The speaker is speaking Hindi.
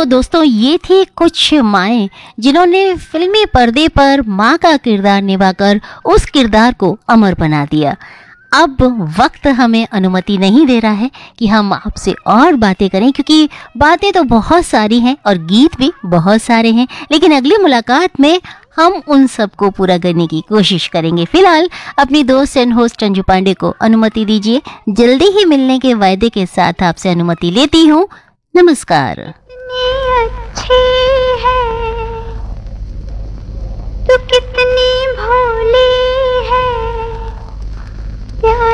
दोस्तों, ये थी कुछ माएँ जिन्होंने फिल्मी पर्दे पर माँ का किरदार निभाकर उस किरदार को अमर बना दिया। अब वक्त हमें अनुमति नहीं दे रहा है कि हम आपसे और बातें करें, क्योंकि बातें तो बहुत सारी हैं और गीत भी बहुत सारे हैं, लेकिन अगली मुलाकात में हम उन सबको पूरा करने की कोशिश करेंगे। फिलहाल अपनी दोस्त एंड होस्ट अंजू पांडे को अनुमति दीजिए। जल्दी ही मिलने के वायदे के साथ आपसे अनुमति लेती हूँ। नमस्कार। अच्छी है तू, कितनी भोली है।